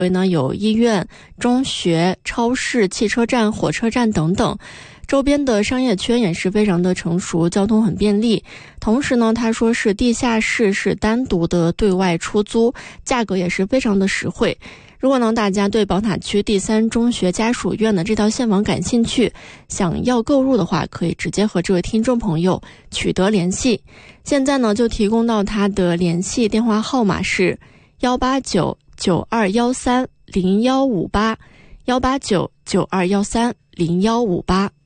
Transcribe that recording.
所以呢，有医院、中学、超市、汽车站、火车站等等，周边的商业圈也是非常的成熟，交通很便利。同时呢，他说是地下室是单独的对外出租，价格也是非常的实惠。如果呢大家对宝塔区第3中学家属院的这套现房感兴趣，想要购入的话，可以直接和这位听众朋友取得联系。现在呢就提供到他的联系电话号码是18992130158，18992130158。